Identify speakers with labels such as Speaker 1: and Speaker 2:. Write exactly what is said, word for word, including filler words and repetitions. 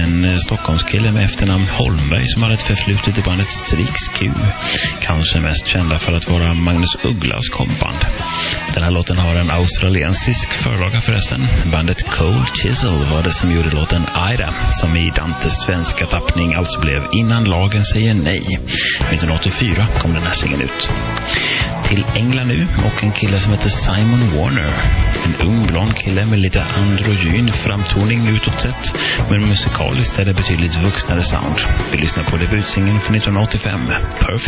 Speaker 1: en Stockholmskille med efternamn Holmberg som hade ett förflutet i bandet Strix Q. Kanske mest kända för att vara Magnus Ugglas kompband. Den här låten har en australiensisk förlaga förresten. Bandet Cold Chisel var det som gjorde låten Ida, som i Dantes svenska tappning alltså blev Innan lagen säger nej. nittonhundraåttiofyra kom den här singeln ut. Till England nu och en kille som heter Simon Warner. En ung blond kille med lite androgyn framtoning utåt sett, men musikaliskt är det betydligt vuxnare sound. Vi lyssnar på debutsingeln från nittonhundraåttiofem, Perfect.